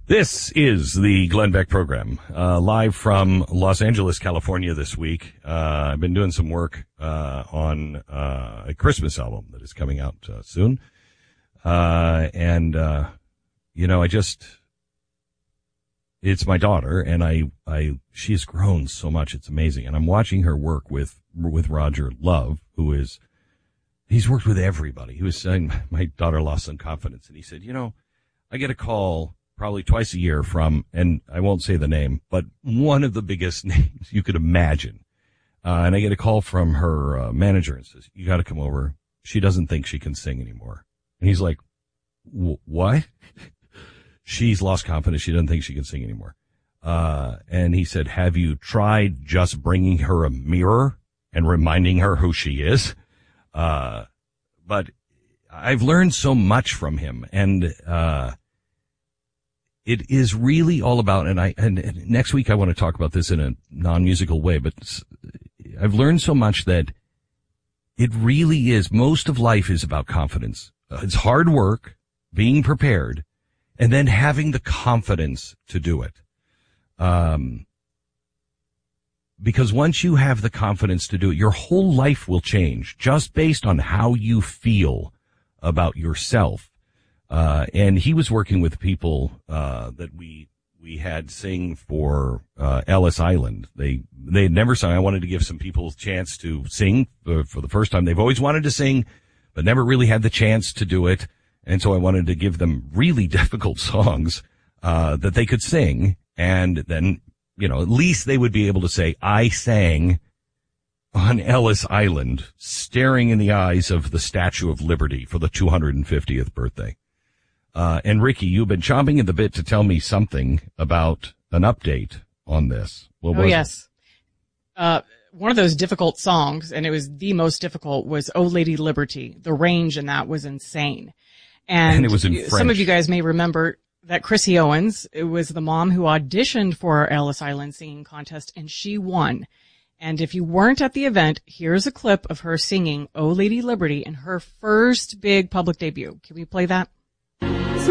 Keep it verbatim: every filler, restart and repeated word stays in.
This is the Glenn Beck program, uh, live from Los Angeles, California this week. Uh, I've been doing some work, uh, on, uh, a Christmas album that is coming out, uh, soon. Uh, and, uh, you know, I just, it's my daughter and I, I, she has grown so much. It's amazing. And I'm watching her work with, with Roger Love, who is, he's worked with everybody. He was saying, my daughter lost some confidence. And he said, you know, I get a call probably twice a year from, and I won't say the name, but one of the biggest names you could imagine. Uh, and I get a call from her uh, manager and says, you got to come over. She doesn't think she can sing anymore. And he's like, what? She's lost confidence. She doesn't think she can sing anymore. Uh, and he said, have you tried just bringing her a mirror and reminding her who she is? Uh, but I've learned so much from him, and, uh, it is really all about, and I, and, and next week I want to talk about this in a non-musical way, but I've learned so much that it really is, most of life is about confidence. Uh, it's hard work, being prepared, and then having the confidence to do it. Um, because once you have the confidence to do it, your whole life will change just based on how you feel about yourself. Uh, and he was working with people, uh, that we, we had sing for, uh, Ellis Island. They, they had never sung. I wanted to give some people a chance to sing for, for the first time. They've always wanted to sing, but never really had the chance to do it. And so I wanted to give them really difficult songs, uh, that they could sing. And then, you know, at least they would be able to say, I sang on Ellis Island, staring in the eyes of the Statue of Liberty for the two hundred fiftieth birthday. Uh, and Ricky, you've been chomping at the bit to tell me something about an update on this. What oh, was yes. It? Uh, one of those difficult songs, and it was the most difficult, was Oh Lady Liberty. The range in that was insane. And, and it was in French. Some of you guys may remember that Chrissy Owens, it was the mom who auditioned for our Ellis Island singing contest, and she won. And if you weren't at the event, here's a clip of her singing Oh Lady Liberty in her first big public debut. Can we play that?